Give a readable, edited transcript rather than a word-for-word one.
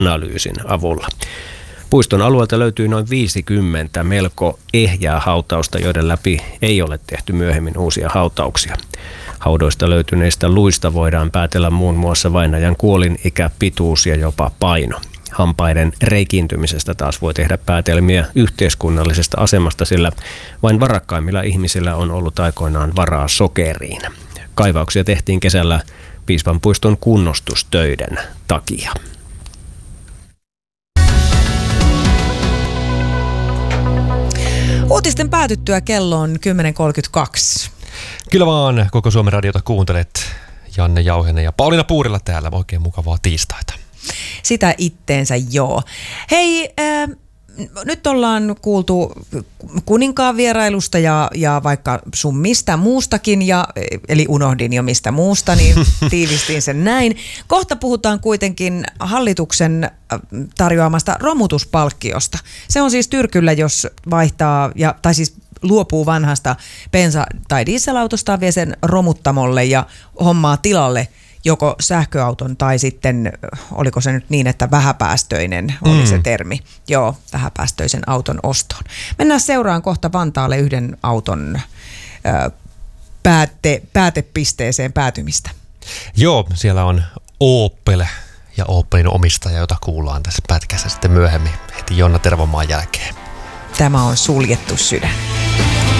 DNA-analyysin avulla. Puiston alueelta löytyy noin 50 melko ehjää hautausta, joiden läpi ei ole tehty myöhemmin uusia hautauksia. Haudoista löytyneistä luista voidaan päätellä muun muassa vainajan kuolinikä, pituus ja jopa paino. Hampaiden reikiintymisestä taas voi tehdä päätelmiä yhteiskunnallisesta asemasta, sillä vain varakkaimmilla ihmisillä on ollut aikoinaan varaa sokeriin. Kaivauksia tehtiin kesällä Piispanpuiston kunnostustöiden takia. Uutisten päätyttyä kello on 10.32. Kyllä vaan, koko Suomen radiota kuuntelet. Janne Jauhinen ja Pauliina Puurila täällä. Oikein mukavaa tiistaita. Sitä itteensä joo. Hei, nyt ollaan kuultu kuninkaan vierailusta ja vaikka sun mistä muustakin, eli unohdin jo mistä muusta, niin tiivistin sen näin. Kohta puhutaan kuitenkin hallituksen tarjoamasta romutuspalkkiosta. Se on siis tyrkyllä, jos vaihtaa, tai siis luopuu vanhasta bensa- tai dieselautostaan, vie sen romuttamolle ja hommaa tilalle joko sähköauton tai sitten, oliko se nyt niin, että vähäpäästöinen oli se termi. Joo, vähäpäästöisen auton ostoon. Mennään seuraan kohta Vantaalle yhden auton päätepisteeseen päätymistä. Joo, siellä on Opel ja Opelin omistaja, jota kuullaan tässä pätkässä sitten myöhemmin heti Jonna Tervomaan jälkeen. Tämä on Suljettu sydän.